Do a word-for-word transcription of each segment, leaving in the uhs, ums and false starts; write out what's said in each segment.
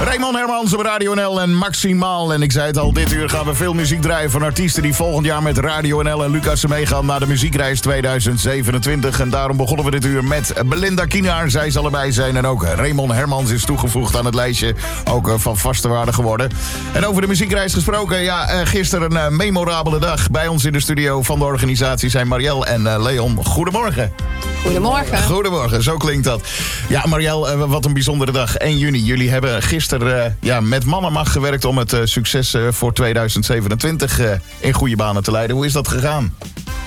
Raymond Hermans op Radio N L en Maximaal. En ik zei het al, dit uur gaan we veel muziek draaien van artiesten die volgend jaar met Radio N L en Lucas meegaan naar de muziekreis tweeduizend zevenentwintig. En daarom begonnen we dit uur met Belinda Kienaar. Zij zal erbij zijn. En ook Raymond Hermans is toegevoegd aan het lijstje. Ook uh, van vaste waarde geworden. En over de muziekreis gesproken. Ja, uh, gisteren een uh, memorabele dag. Bij ons in de studio van de organisatie zijn Marielle en uh, Leon. Goedemorgen. Goedemorgen. Goedemorgen, zo klinkt dat. Ja, Marielle, uh, wat een bijzondere dag. één juni. Jullie hebben gisteren uh, ja, met man en macht gewerkt om het uh, succes uh, voor tweeduizend zevenentwintig uh, in goede banen te leiden. Hoe is dat gegaan?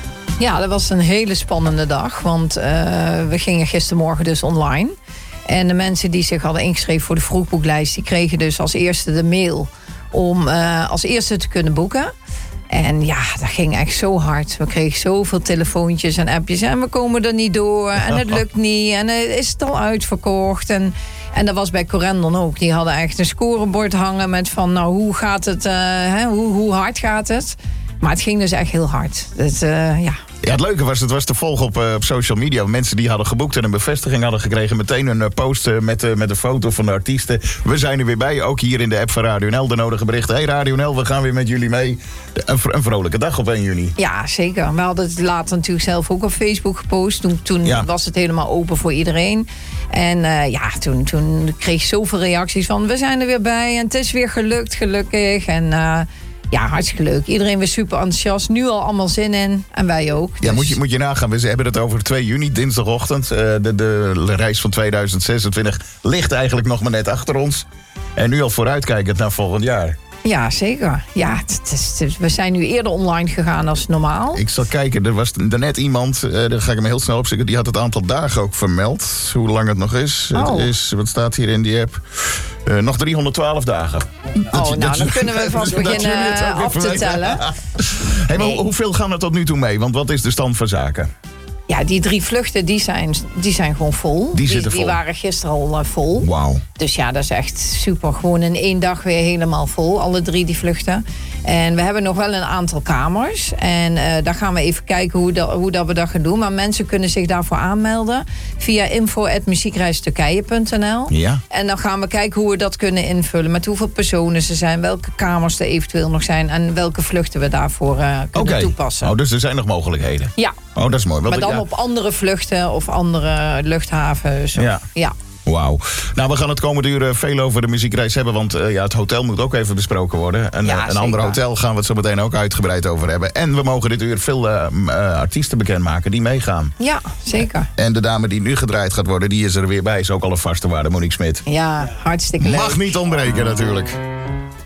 Ja, dat was een hele spannende dag. Want uh, we gingen gistermorgen dus online. En de mensen die zich hadden ingeschreven voor de vroegboeklijst, die kregen dus als eerste de mail om uh, als eerste te kunnen boeken. En ja, dat ging echt zo hard. We kregen zoveel telefoontjes en appjes. En we komen er niet door. En het lukt niet. En uh, is het al uitverkocht. En, en dat was bij Corendon ook. Die hadden echt een scorebord hangen met van, nou, hoe gaat het? Uh, hè, hoe, hoe hard gaat het? Maar het ging dus echt heel hard. Het, uh, ja. Ja, het leuke was, het was te volgen op, uh, op social media. Mensen die hadden geboekt en een bevestiging hadden gekregen. Meteen een uh, post uh, met, uh, met een foto van de artiesten. We zijn er weer bij. Ook hier in de app van Radio N L de nodige berichten. Hey Radio N L, we gaan weer met jullie mee. De, een, een vrolijke dag op één juni. Ja, zeker. We hadden het later natuurlijk zelf ook op Facebook gepost. Toen, toen ja. was het helemaal open voor iedereen. En uh, ja, toen, toen kreeg ik zoveel reacties van, we zijn er weer bij. En het is weer gelukt, gelukkig. En uh, ja, hartstikke leuk. Iedereen weer super enthousiast. Nu al allemaal zin in. En wij ook. Dus. Ja, moet je, moet je nagaan. We hebben het over twee juni, dinsdagochtend. Uh, de, de reis van tweeduizend zesentwintig ligt eigenlijk nog maar net achter ons. En nu al vooruitkijkend naar volgend jaar. Ja, zeker. Ja, het is, het is, we zijn nu eerder online gegaan als normaal. Ik zal kijken, er was daarnet iemand, uh, daar ga ik hem heel snel opzoeken, die had het aantal dagen ook vermeld. Hoe lang het nog is. Oh. Het is, wat staat hier in die app? Uh, nog driehonderdtwaalf dagen. Oh, dat, nou, dat, dan kunnen we vast beginnen af te tellen. Hey, maar nee. Hoeveel gaan er tot nu toe mee? Want wat is de stand van zaken? Ja, die drie vluchten, die zijn, die zijn gewoon vol. Die zitten die, vol. Die waren gisteren al uh, vol. Wauw. Dus ja, dat is echt super. Gewoon in één dag weer helemaal vol. Alle drie die vluchten. En we hebben nog wel een aantal kamers. En uh, daar gaan we even kijken hoe, dat, hoe dat we dat gaan doen. Maar mensen kunnen zich daarvoor aanmelden via info at muziekreisturkije punt n l. Ja. En dan gaan we kijken hoe we dat kunnen invullen. Met hoeveel personen ze zijn. Welke kamers er eventueel nog zijn. En welke vluchten we daarvoor uh, kunnen okay. toepassen. Oh, dus er zijn nog mogelijkheden? Ja. Oh, dat is mooi. Maar Want dan ik, ja. op andere vluchten of andere luchthavens. Of, ja. ja. Wauw. Nou, we gaan het komende uur veel over de muziekreis hebben. Want uh, ja, het hotel moet ook even besproken worden. En, ja, uh, een ander hotel gaan we het zo meteen ook uitgebreid over hebben. En we mogen dit uur veel uh, uh, artiesten bekendmaken die meegaan. Ja, zeker. En de dame die nu gedraaid gaat worden, die is er weer bij. Is ook al een vaste waarde, Monique Smit. Ja, hartstikke leuk. Mag niet ontbreken natuurlijk.